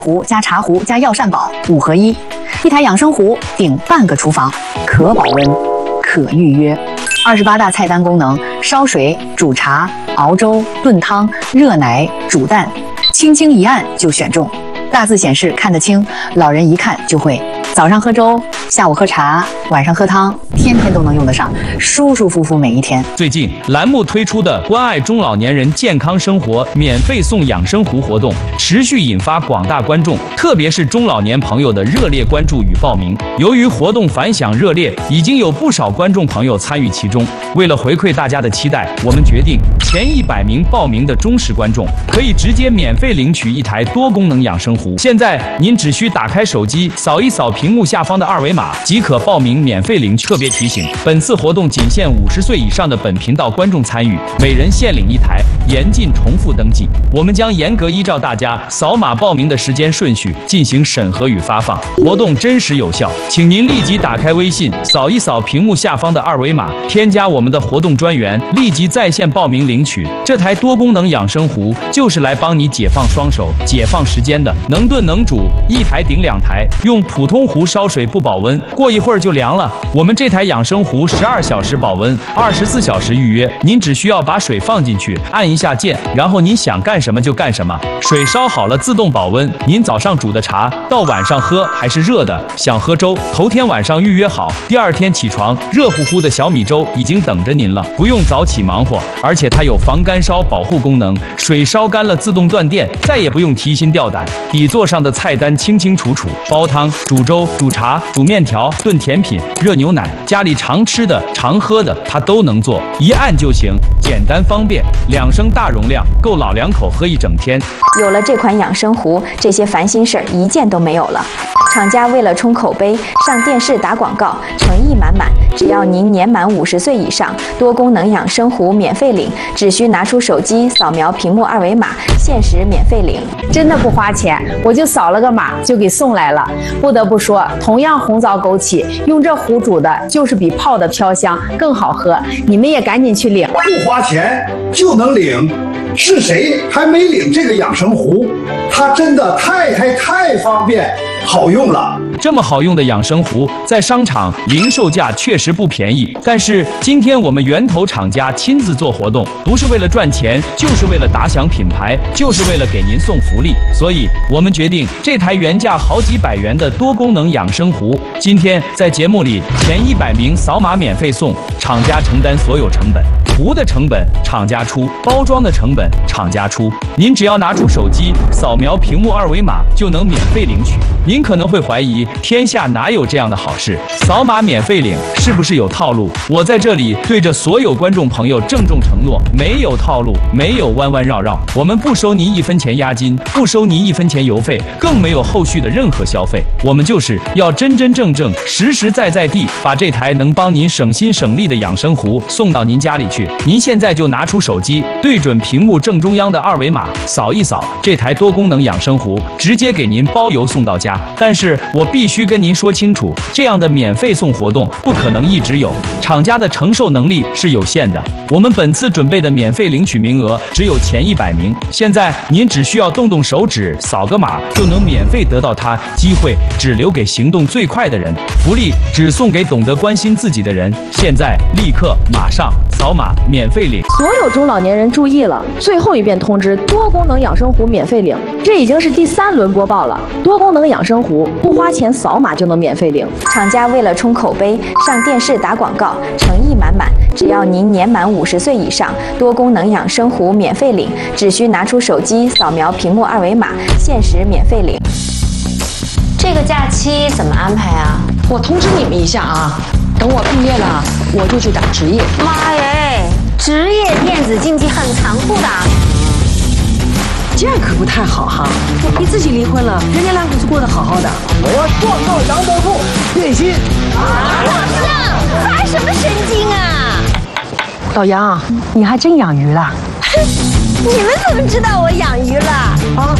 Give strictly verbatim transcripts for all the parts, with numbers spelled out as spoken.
壶加茶壶加药膳宝五合一，一台养生壶顶半个厨房，可保温，可预约。二十八大菜单功能：烧水、煮茶、熬粥、炖汤、热奶、煮蛋，轻轻一按就选中。大字显示看得清，老人一看就会。早上喝粥，下午喝茶，晚上喝汤，天天都能用得上，舒舒服服每一天。 最近栏目推出的关爱中老年人健康生活免费送养生壶活动，持续引发广大观众，特别是中老年朋友的热烈关注与报名。由于活动反响热烈，已经有不少观众朋友参与其中。为了回馈大家的期待，我们决定前一百名报名的忠实观众可以直接免费领取一台多功能养生壶。现在您只需打开手机，扫一扫屏幕下方的二维码，即可报名免费领取。特别提醒，本次活动仅限五十岁以上的本频道观众参与，每人限领一台，严禁重复登记。我们将严格依照大家扫码报名的时间顺序进行审核与发放，活动真实有效。请您立即打开微信，扫一扫屏幕下方的二维码，添加我们的活动专员，立即在线报名领取。这台多功能养生壶就是来帮你解放双手、解放时间的，能炖能煮，一台顶两台。用普通壶烧水不保温，过一会儿就凉了。我们这台养生壶十二小时保温，二十四小时预约。您只需要把水放进去，按一下键，然后您想干什么就干什么。水烧好了自动保温，您早上煮的茶到晚上喝还是热的。想喝粥，头天晚上预约好，第二天起床，热乎乎的小米粥已经等着您了，不用早起忙活。而且它有防干烧保护功能，水烧干了自动断电，再也不用提心吊胆。底座上的菜单清清楚楚，煲汤、煮粥、煮茶、煮面条、炖甜品、热牛奶，家里常吃的、常喝的，它都能做，一按就行，简单方便。两升大容量，够老两口喝一整天。 有了这款养生壶，这些烦心事儿一件都没有了。厂家为了冲口碑，上电视打广告，诚意满满。只要您年满五十岁以上，多功能养生壶免费领，只需拿出手机扫描屏幕二维码，限时免费领。 真的不花钱，我就扫了个码就给送来了。不得不说，同样红枣枸杞，用这壶煮的就是比泡的飘香更好喝。你们也赶紧去领， 不花钱就能领。是谁还没领这个养生壶？它真的太太太方便好用了。 这么好用的养生壶，在商场零售价确实不便宜，但是今天我们源头厂家亲自做活动，不是为了赚钱，就是为了打响品牌，就是为了给您送福利。所以我们决定，这台原价好几百元的多功能养生壶，今天在节目里前一百名扫码免费送，厂家承担所有成本。壶的成本厂家出，包装的成本厂家出，您只要拿出手机扫描屏幕二维码就能免费领取。您可能会怀疑，天下哪有这样的好事？扫码免费领是不是有套路？我在这里对着所有观众朋友郑重承诺，没有套路，没有弯弯绕绕，我们不收您一分钱押金，不收您一分钱邮费，更没有后续的任何消费。我们就是要真真正正、实实在在地把这台能帮您省心省力的养生壶送到您家里去。您现在就拿出手机，对准屏幕正中央的二维码，扫一扫，这台多功能养生壶直接给您包邮送到家。但是我必须跟您说清楚，这样的免费送活动不可能一直有，厂家的承受能力是有限的。我们本次准备的免费领取名额只有前一百名，现在您只需要动动手指，扫个码就能免费得到它，机会只留给行动最快的人，福利只送给懂得关心自己的人。现在立刻马上扫码免费领。 所有中老年人注意了，最后一遍通知，多功能养生壶免费领，这已经是第三轮播报了。多功能养生壶不花钱，扫码就能免费领。 厂家为了冲口碑，上电视打广告，诚意满满。只要您年满五十岁以上，多功能养生壶免费领，只需拿出手机扫描屏幕二维码，限时免费领。 这个假期怎么安排啊？ 我通知你们一下啊，等我毕业了，我就去打职业。 妈耶，职业电子竞技很残酷的。 这样可不太好哈！你自己离婚了，人家两口子过得好好的。 我要创造杨宝柱变心。 啊，老师，发什么神经啊？ 老杨，你还真养鱼了？ 你们怎么知道我养鱼了？啊！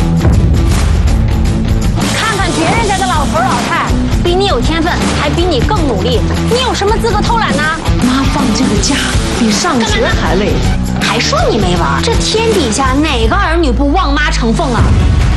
看看别人家的老头老太，比你有天分，还比你更努力，你有什么资格偷懒呢？ 妈放这个假比上学还累。 还说你没玩？这天底下哪个儿女不望妈成凤啊？